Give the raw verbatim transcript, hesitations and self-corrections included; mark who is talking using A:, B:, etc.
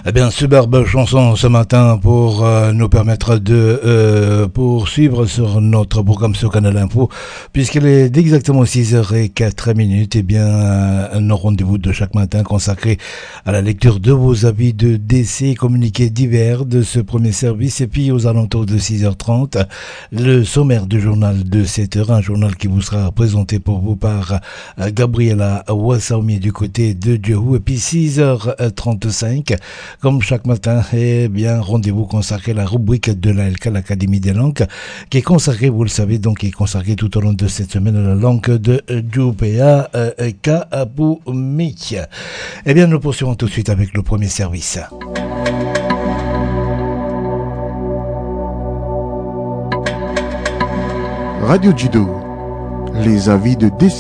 A: Eh bien, superbe chanson ce matin pour euh, nous permettre de euh, poursuivre sur notre programme sur Canal Info, puisqu'il est exactement six heures zéro quatre minutes. Eh bien, euh, nos rendez-vous de chaque matin consacrés à la lecture de vos avis de décès, communiqués divers de ce premier service, et puis aux alentours de six heures trente, le sommaire du journal de sept heures, un journal qui vous sera présenté pour vous par euh, Gabriela Wassaoumi du côté de Djehou, et puis six heures trente-cinq, comme chaque matin, eh bien, rendez-vous consacré à la rubrique de l'A L K, l'Académie des langues, qui est consacrée, vous le savez, donc, qui est consacrée tout au long de cette semaine à la langue de Djoupéa euh, Kaboumi. Eh bien, nous poursuivons tout de suite avec le premier service.
B: Radio Judo, les avis de décès.